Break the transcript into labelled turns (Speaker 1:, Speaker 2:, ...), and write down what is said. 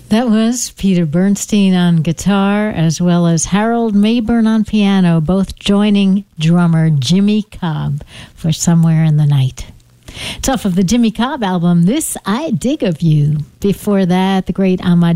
Speaker 1: That was Peter Bernstein on guitar, as well as Harold Mayburn on piano, both joining drummer Jimmy Cobb for Somewhere in the Night. It's off of the Jimmy Cobb album, This I Dig of You. Before that, the great Ahmad